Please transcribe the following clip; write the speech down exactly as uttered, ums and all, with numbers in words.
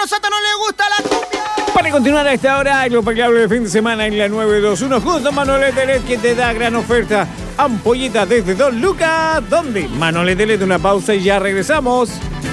Romano Soto no le gusta la cumbia. Para continuar a esta hora, lo bailable de fin de semana en la nueve dos uno, justo Manolete Telet, que te da gran oferta. Ampollita desde dos lucas. ¿Dónde? Manolete Telet, una pausa y ya regresamos.